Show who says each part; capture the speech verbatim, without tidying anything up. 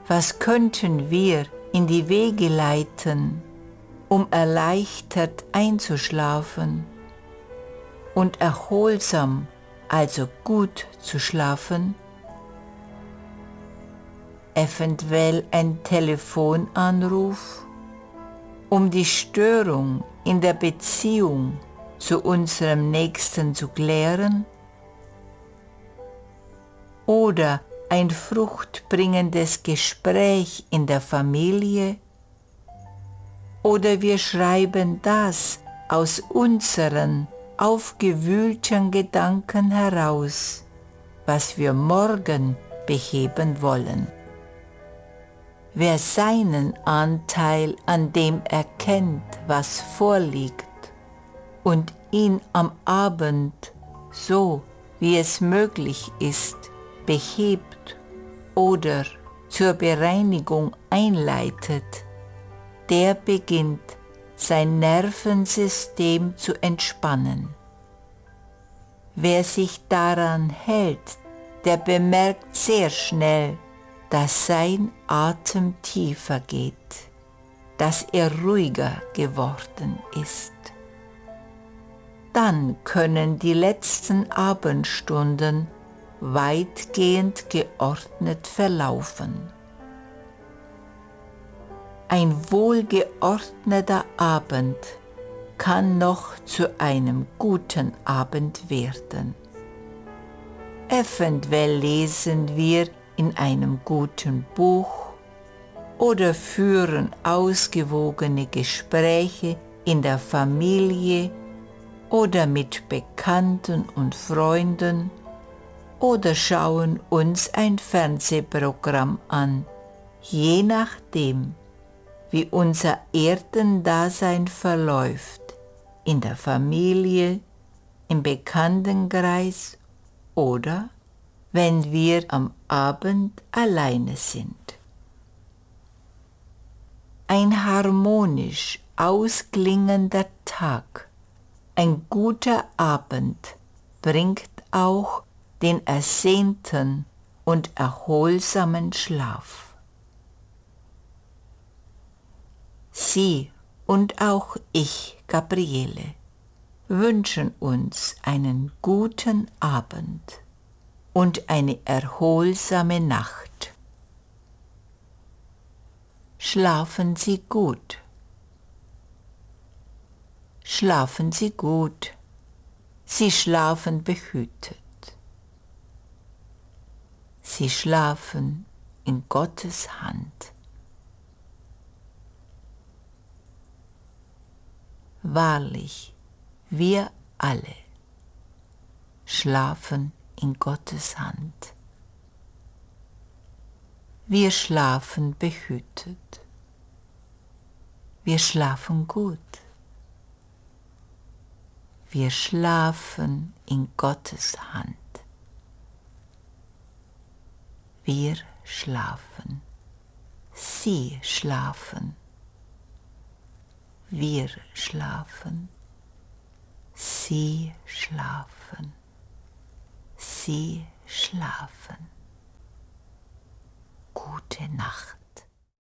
Speaker 1: Was könnten wir in die Wege leiten, um erleichtert einzuschlafen und erholsam, also gut zu schlafen? Eventuell ein Telefonanruf, um die Störung in der Beziehung zu unserem Nächsten zu klären? Oder ein fruchtbringendes Gespräch in der Familie? Oder wir schreiben das aus unseren aufgewühlten Gedanken heraus, was wir morgen beheben wollen. Wer seinen Anteil an dem erkennt, was vorliegt, und ihn am Abend, so wie es möglich ist, behebt oder zur Bereinigung einleitet, der beginnt sein Nervensystem zu entspannen. Wer sich daran hält, der bemerkt sehr schnell, dass sein Atem tiefer geht, dass er ruhiger geworden ist. Dann können die letzten Abendstunden weitgehend geordnet verlaufen. Ein wohlgeordneter Abend kann noch zu einem guten Abend werden. Eventuell lesen wir in einem guten Buch oder führen ausgewogene Gespräche in der Familie oder mit Bekannten und Freunden oder schauen uns ein Fernsehprogramm an, je nachdem, wie unser Erdendasein verläuft, in der Familie, im Bekanntenkreis oder wenn wir am Abend alleine sind. Ein harmonisch ausklingender Tag, ein guter Abend bringt auch den ersehnten und erholsamen Schlaf. Sie und auch ich, Gabriele, wünschen uns einen guten Abend und eine erholsame Nacht. Schlafen Sie gut. Schlafen Sie gut. Sie schlafen behütet. Sie schlafen in Gottes Hand. Wahrlich, wir alle schlafen in Gottes Hand. Wir schlafen behütet. Wir schlafen gut. Wir schlafen in Gottes Hand. Wir schlafen. Sie schlafen. Wir schlafen. Sie schlafen. Sie schlafen. Gute Nacht.